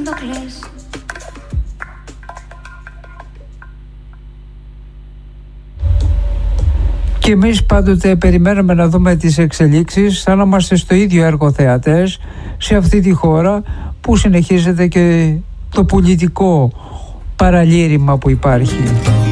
το κλαις. Και εμείς πάντοτε περιμέναμε να δούμε τις εξελίξεις, σαν να είμαστε στο ίδιο έργο θεατές σε αυτή τη χώρα που συνεχίζεται και το πολιτικό παραλήρημα που υπάρχει.